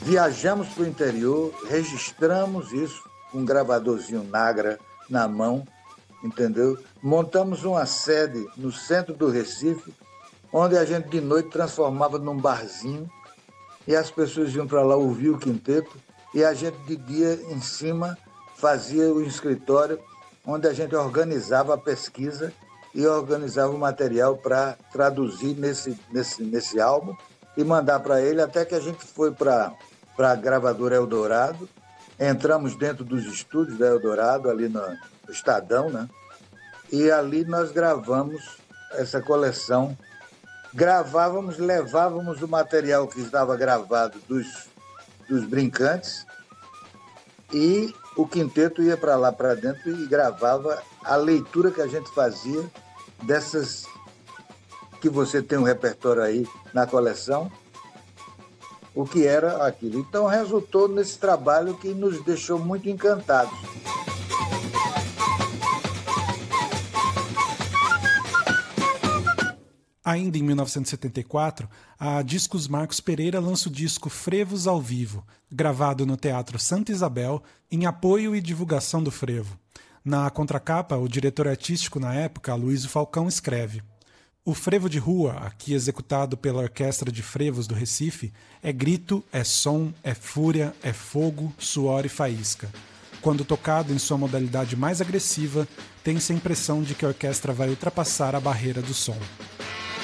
Viajamos para o interior, registramos isso com um gravadorzinho Nagra na mão, entendeu? Montamos uma sede no centro do Recife, onde a gente de noite transformava num barzinho e as pessoas iam para lá ouvir o quinteto e a gente de dia em cima fazia o escritório onde a gente organizava a pesquisa e organizava o material para traduzir nesse álbum e mandar para ele, até que a gente foi para a gravadora Eldorado, entramos dentro dos estúdios da Eldorado, ali no Estadão, né? E ali nós gravamos essa coleção. Gravávamos, levávamos o material que estava gravado dos Brincantes e o quinteto ia para lá para dentro e gravava a leitura que a gente fazia dessas que você tem um repertório aí na coleção, o que era aquilo. Então resultou nesse trabalho que nos deixou muito encantados. Ainda em 1974, a Discos Marcos Pereira lança o disco Frevos ao Vivo, gravado no Teatro Santa Isabel, em apoio e divulgação do frevo. Na contracapa, o diretor artístico na época, Luísio Falcão, escreve: "O frevo de rua, aqui executado pela Orquestra de Frevos do Recife, é grito, é som, é fúria, é fogo, suor e faísca. Quando tocado em sua modalidade mais agressiva, tem-se a impressão de que a orquestra vai ultrapassar a barreira do som.